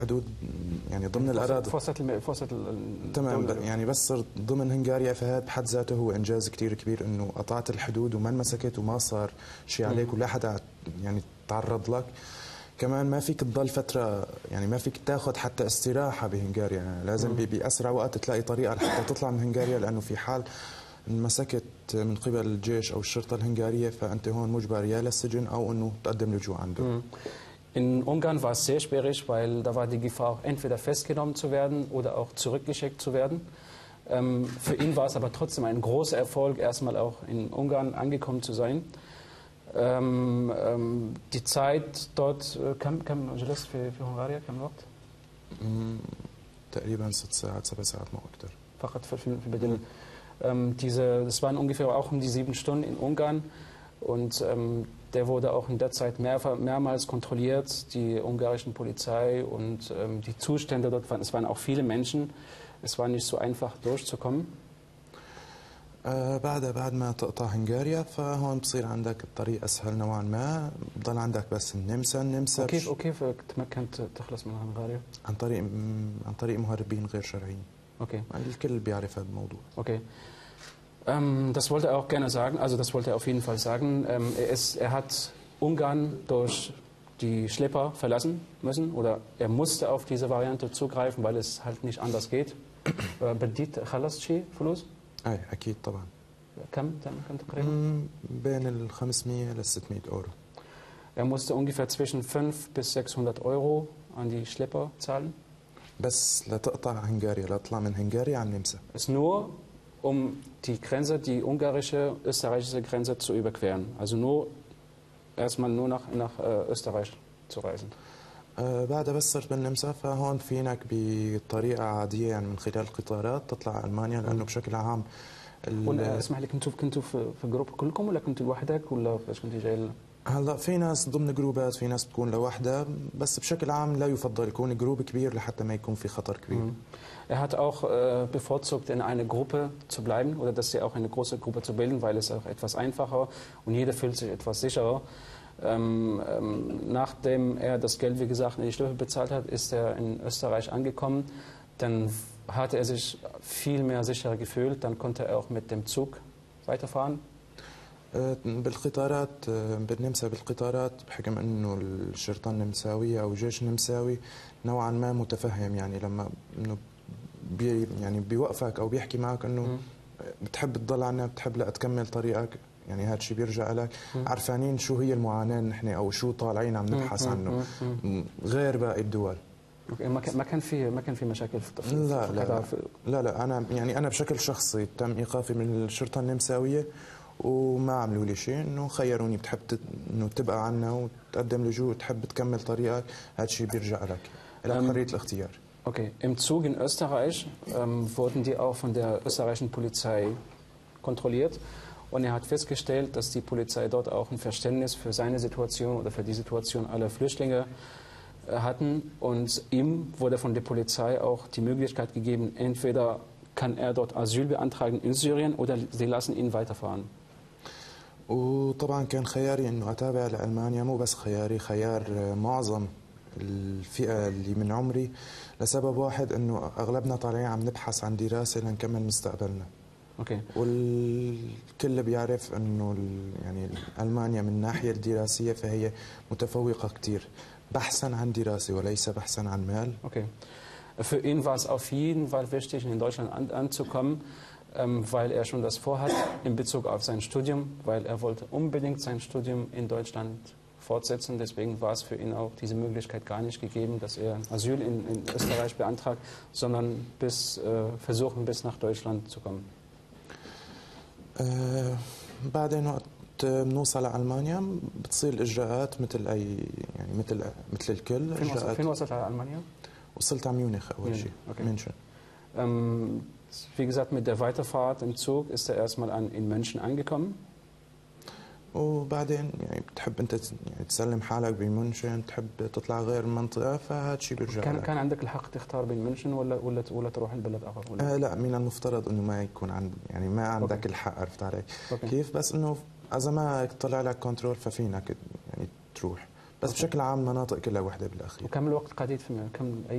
حدود يعني ضمن الأراضي في وسط تمام. يعني بس صرت ضمن هنغاريا، فهذا بحد ذاته هو إنجاز كتير كبير، إنه قطعت الحدود وما انمسكت وما صار شيء عليك ولا حدا يعني تعرض لك. كمان ما فيك تضل فترة، يعني ما فيك تاخذ حتى استراحة بهنغاريا، يعني لازم بأسرع وقت تلاقي طريقة لحتى تطلع من هنغاريا، لأنه في حال انمسكت من قبل الجيش أو الشرطة الهنغارية فأنت هون مجبر يا للسجن أو إنه تقدم لجوء عنده. In Ungarn war es sehr schwierig, weil da war die Gefahr auch entweder festgenommen zu werden oder auch zurückgeschickt zu werden. Für ihn war es aber trotzdem ein großer Erfolg, erstmal auch in Ungarn angekommen zu sein. Die Zeit dort, كم جلست في هنغاريا كم وقت؟ تقريبا 6 ساعات 7 ساعات ما أكثر. فقط في بدل das waren ungefähr auch um die 7 Stunden in Ungarn und der wurde auch in der Zeit mehrmals kontrolliert, die ungarische Polizei und die Zustände dort waren, es waren auch viele Menschen, es war nicht so einfach durchzukommen. بعد ما تقطع هنغاريا فهون بصير عندك الطريق اسهل نوعا ما، بضل عندك بس النمسا كيف تمكنت تخلص من هنغاريا؟ عن طريق مهربين غير شرعيين. Okay. الكل بيعرف هذا الموضوع. Okay. Das wollte er auch gerne sagen, also das wollte er auf jeden Fall sagen. Er hat Ungarn durch die Schlepper verlassen müssen oder er musste auf diese Variante zugreifen, weil es halt nicht anders geht. بديت خلصت شيء فلوس؟ اي اكيد طبعا. كم تقريبا؟ بين ال 500 ل 600 Euro. Er musste ungefähr zwischen 500 bis 600 Euro an die Schlepper zahlen. بس لتقطع هنغاريا، لتطلع من هنغاريا على النمسا. Ist nur die ungarische, österreichische Grenze zu überqueren. Also erstmal nur nach Österreich zu reisen. بعدها بس صرت بالنمسا، فهون فينك بطريقة عادية يعني من خلال القطارات تطلع على ألمانيا، لأنه بشكل عام اسمح لي، كنتوا في جروب كلكم ولا كنت لوحدك ولا ايش كنت جاي؟ هلا في ناس ضمن جروبات، في ناس بتكون لوحدها، بس بشكل عام لا يفضل يكون جروب كبير لحتى ما يكون في خطر كبير. Er hat auch bevorzugt, in einer Gruppe zu bleiben oder dass sie auch eine große Gruppe zu bilden, weil es auch etwas einfacher und jeder fühlt sich etwas sicherer. Nachdem er das Geld, wie gesagt, in die Schlüssel bezahlt hat, ist er in Österreich angekommen. Dann hatte er sich viel mehr sicherer gefühlt. Dann konnte er auch mit dem Zug weiterfahren. بالقطارات بالنمسا، بالقطارات بحكم انه الشرطه النمساويه او جيش نمساوي نوعا ما متفهم، يعني لما انه يعني بيوقفك او بيحكي معك انه بتحب تضل عنا، بتحب لا تكمل طريقك، يعني هذا الشيء بيرجع لك عرفانين شو هي المعاناه نحن او شو طالعين عم نبحث عنه غير باقي الدول. ما كان في مشاكل في لا انا بشكل شخصي تم ايقافي من الشرطه النمساويه وما عملوا لي شيء، انه خيروني بتحب انه تبقى عنا وتقدم لجوء، تحب تكمل طريقك، هذا الشيء بيرجع لك، لك حريه الاختيار. Okay, im Zug in Österreich wurden die auch von der österreichischen Polizei kontrolliert und er hat festgestellt, dass die Polizei dort auch ein Verständnis für seine Situation oder für die Situation aller Flüchtlinge hatten und ihm wurde von der Polizei auch die Möglichkeit gegeben, entweder kann er dort Asyl beantragen in Syrien oder sie lassen ihn weiterfahren. وطبعا كان خياري انه اتابع لالمانيا، مو بس خياري، خيار معظم الفئه اللي من عمري، لسبب واحد انه اغلبنا طالعين عم نبحث عن دراسه لنكمل مستقبلنا. اوكي. والكل بيعرف انه يعني المانيا من الناحيه الدراسيه فهي متفوقه كثير، بحثا عن دراسه وليس بحثا عن مال. Okay. Für ihn war es auf jeden Fall wichtig, in Deutschland anzukommen, weil er schon das vorhat in Bezug auf sein Studium, weil er wollte unbedingt sein Studium in Deutschland fortsetzen. Deswegen war es für ihn auch diese Möglichkeit gar nicht gegeben, dass er Asyl in Österreich beantragt, sondern versuchen bis nach Deutschland zu kommen. بعدين وقت بنوصل على ألمانيا بتصير الإجراءات مثل أي يعني مثل الكل. فين وصلت على ألمانيا؟ وصلت على ميونخ أول شيء. مünchen. Wie gesagt, mit der Weiterfahrt im Zug ist er erstmal in München angekommen. وبعدين يعني بتحب انت يعني تسلم حالك بمنشن، تحب تطلع غير المنطقه، فهذا الشيء بيرجع لك. كان عندك الحق تختار بين منشن ولا تروح البلد اخر ولا؟ لا، من المفترض انه ما يكون يعني ما عندك الحق، عرفت علي كيف؟ بس انه اذا ما طلع لك كنترول ففينك يعني تروح، بس بشكل عام مناطق كلها وحده بالاخير. وكم الوقت قضيت في كم